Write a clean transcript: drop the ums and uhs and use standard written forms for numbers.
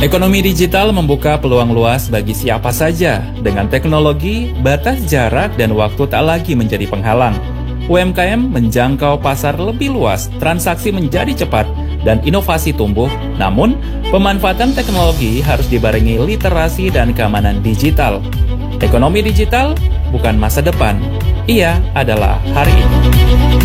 Ekonomi digital membuka peluang luas bagi siapa saja. Dengan teknologi, batas jarak dan waktu tak lagi menjadi penghalang. UMKM menjangkau pasar lebih luas, transaksi menjadi cepat, dan inovasi tumbuh. Namun, pemanfaatan teknologi harus dibarengi literasi dan keamanan digital. Ekonomi digital bukan masa depan, ia adalah hari ini.